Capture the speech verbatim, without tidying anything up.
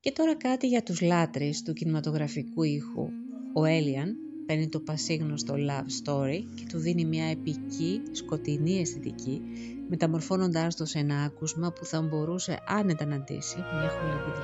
Και τώρα κάτι για τους λάτρεις του κινηματογραφικού ήχου. Ο Έλιαν παίρνει το πασίγνωστο love story και του δίνει μια επική, σκοτεινή αισθητική, μεταμορφώνοντάς το σε ένα άκουσμα που θα μπορούσε άνετα να ντύσει μια χολιγουδιάνα.